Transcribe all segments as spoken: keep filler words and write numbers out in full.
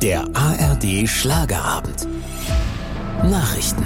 Der A R D Schlagerabend. Nachrichten.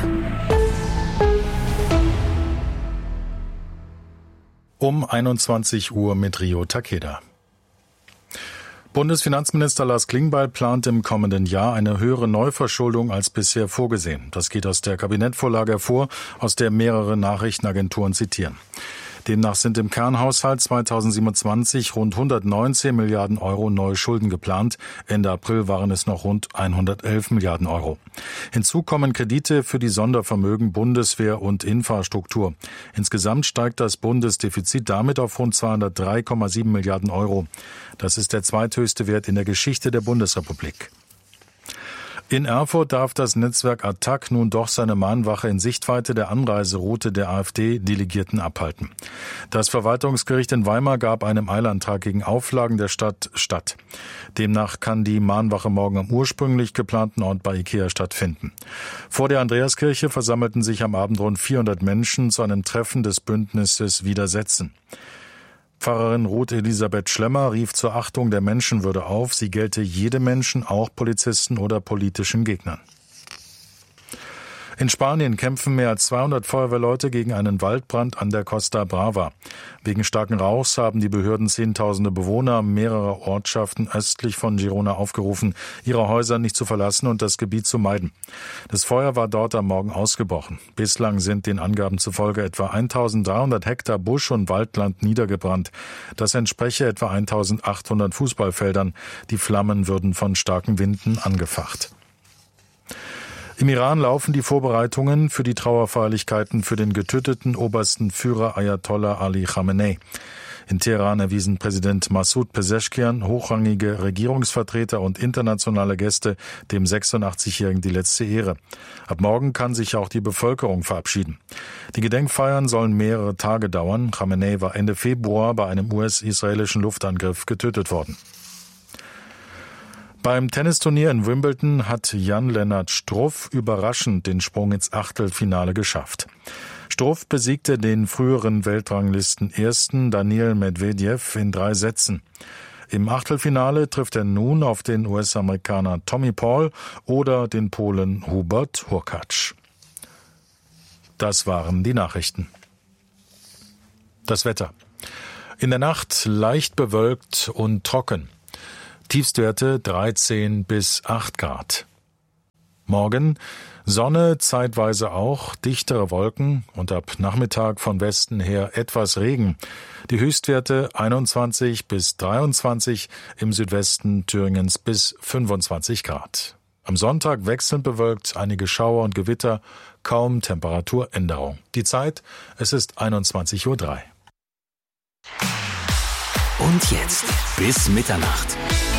Um einundzwanzig Uhr mit Rio Takeda. Bundesfinanzminister Lars Klingbeil plant im kommenden Jahr eine höhere Neuverschuldung als bisher vorgesehen. Das geht aus der Kabinettvorlage hervor, aus der mehrere Nachrichtenagenturen zitieren. Demnach sind im Kernhaushalt zweitausendsiebenundzwanzig rund hundertneunzehn Milliarden Euro neue Schulden geplant. Ende April waren es noch rund hundertelf Milliarden Euro. Hinzu kommen Kredite für die Sondervermögen Bundeswehr und Infrastruktur. Insgesamt steigt das Bundesdefizit damit auf rund zweihundertdrei Komma sieben Milliarden Euro. Das ist der zweithöchste Wert in der Geschichte der Bundesrepublik. In Erfurt darf das Netzwerk Attac nun doch seine Mahnwache in Sichtweite der Anreiseroute der AfD-Delegierten abhalten. Das Verwaltungsgericht in Weimar gab einem Eilantrag gegen Auflagen der Stadt statt. Demnach kann die Mahnwache morgen am ursprünglich geplanten Ort bei Ikea stattfinden. Vor der Andreaskirche versammelten sich am Abend rund vierhundert Menschen zu einem Treffen des Bündnisses Widersetzen. Pfarrerin Ruth Elisabeth Schlemmer rief zur Achtung der Menschenwürde auf. Sie gelte jedem Menschen, auch Polizisten oder politischen Gegnern. In Spanien kämpfen mehr als zweihundert Feuerwehrleute gegen einen Waldbrand an der Costa Brava. Wegen starken Rauchs haben die Behörden Zehntausende Bewohner mehrerer Ortschaften östlich von Girona aufgerufen, ihre Häuser nicht zu verlassen und das Gebiet zu meiden. Das Feuer war dort am Morgen ausgebrochen. Bislang sind den Angaben zufolge etwa eintausenddreihundert Hektar Busch- und Waldland niedergebrannt. Das entspreche etwa eintausendachthundert Fußballfeldern. Die Flammen würden von starken Winden angefacht. Im Iran laufen die Vorbereitungen für die Trauerfeierlichkeiten für den getöteten obersten Führer Ayatollah Ali Khamenei. In Teheran erwiesen Präsident Massoud Pezeshkian, hochrangige Regierungsvertreter und internationale Gäste dem sechsundachtzigjährigen die letzte Ehre. Ab morgen kann sich auch die Bevölkerung verabschieden. Die Gedenkfeiern sollen mehrere Tage dauern. Khamenei war Ende Februar bei einem U S-israelischen Luftangriff getötet worden. Beim Tennisturnier in Wimbledon hat Jan-Lennart Struff überraschend den Sprung ins Achtelfinale geschafft. Struff besiegte den früheren Weltranglisten-Ersten Daniil Medvedev in drei Sätzen. Im Achtelfinale trifft er nun auf den U S-Amerikaner Tommy Paul oder den Polen Hubert Hurkacz. Das waren die Nachrichten. Das Wetter. In der Nacht leicht bewölkt und trocken. Tiefstwerte dreizehn bis acht Grad. Morgen Sonne, zeitweise auch, dichtere Wolken und ab Nachmittag von Westen her etwas Regen. Die Höchstwerte einundzwanzig bis dreiundzwanzig, im Südwesten Thüringens bis fünfundzwanzig Grad. Am Sonntag wechselnd bewölkt, einige Schauer und Gewitter, kaum Temperaturänderung. Die Zeit, es ist einundzwanzig Uhr drei. Und jetzt bis Mitternacht.